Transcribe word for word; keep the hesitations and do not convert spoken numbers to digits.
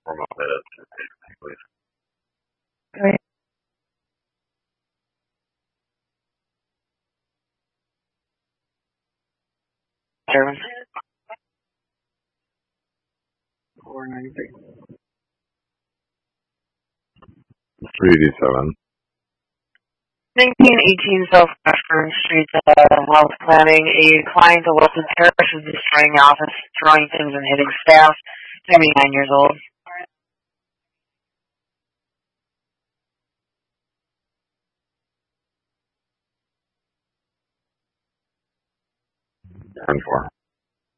Remote edit, please. Great. German. four ninety-three. three eighty-seven. nineteen eighteen South Western Street, uh, House Planning. A client of Wilson Terrace is destroying the office, throwing things and hitting staff. seventy-nine years old. ten four.